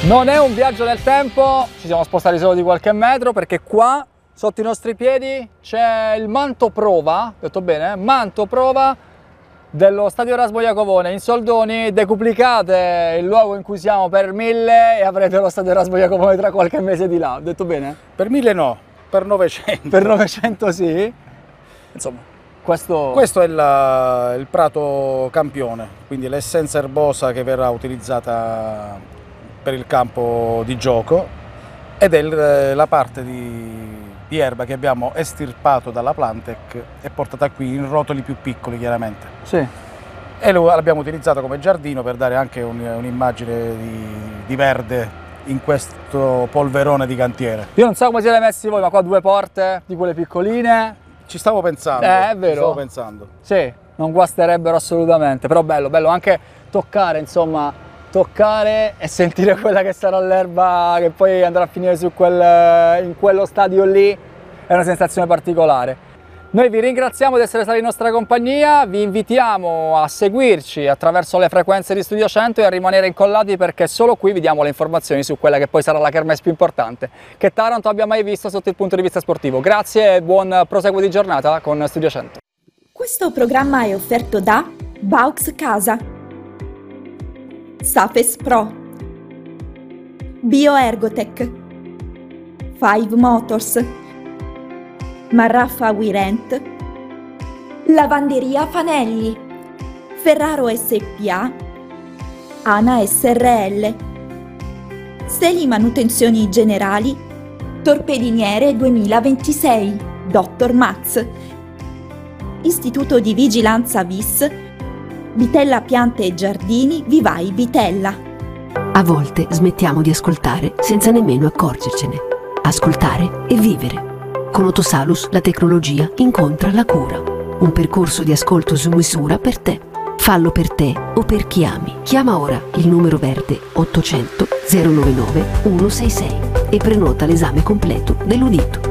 Non è un viaggio nel tempo, ci siamo spostati solo di qualche metro perché qua sotto i nostri piedi c'è il manto prova, detto bene? Manto prova dello stadio Erasmo Iacovone in soldoni. Decuplicate il luogo in cui siamo per 1000 e avrete lo stadio Erasmo Iacovone tra qualche mese di là, detto bene? Per 1000 no, per 900. Per 900 sì. Insomma, questo è il prato campione, quindi l'essenza erbosa che verrà utilizzata per il campo di gioco ed è la parte di erba che abbiamo estirpato dalla Plantec e portata qui in rotoli più piccoli chiaramente. Sì. E l'abbiamo utilizzato come giardino per dare anche un'immagine di verde in questo polverone di cantiere. Io non so come siete messi voi, ma qua 2 porte di quelle piccoline. Ci stavo pensando. È vero. Ci stavo pensando. Sì, non guasterebbero assolutamente, però bello anche toccare, insomma, toccare e sentire quella che sarà l'erba che poi andrà a finire in quello stadio lì, è una sensazione particolare. Noi vi ringraziamo di essere stati in nostra compagnia, vi invitiamo a seguirci attraverso le frequenze di Studio 100 e a rimanere incollati perché solo qui vi diamo le informazioni su quella che poi sarà la kermesse più importante che Taranto abbia mai visto sotto il punto di vista sportivo. Grazie e buon proseguo di giornata con Studio 100. Questo programma è offerto da Vaux Casa, Safes Pro, Bioergotech, Five Motors, Marraffa Wirent, Lavanderia Fanelli, Ferraro SPA, Ana SRL, Steli Manutenzioni Generali, Torpediniere 2026, Dr. Max, Istituto di Vigilanza VIS, Vitella Piante e Giardini Vivai Vitella. A volte smettiamo di ascoltare senza nemmeno accorgercene. Ascoltare e vivere. Con Otosalus la tecnologia incontra la cura. Un percorso di ascolto su misura per te. Fallo per te o per chi ami. Chiama ora il numero verde 800 099 166 e prenota l'esame completo dell'udito.